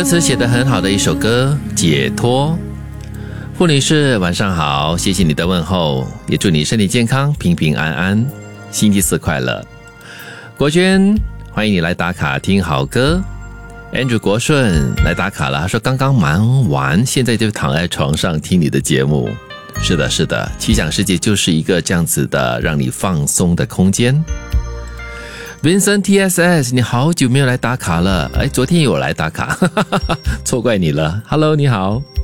歌词写得很好的一首歌《解脱》。傅女士晚上好，谢谢你的问候，也祝你身体健康，平平安安，星期四快乐。国娟，欢迎你来打卡听好歌。Andrew 国顺来打卡了，他说刚刚忙完，现在就躺在床上听你的节目。是的是的，奇想世界就是一个这样子的让你放松的空间。Vincent TSS， 你好久没有来打卡了，昨天有来打卡，错怪你了。Hello， 你好。